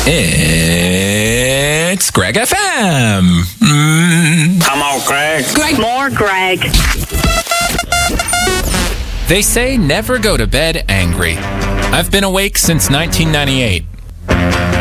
It's Greg FM. Come on, Greg. More Greg. They say never go to bed angry. I've been awake since 1998.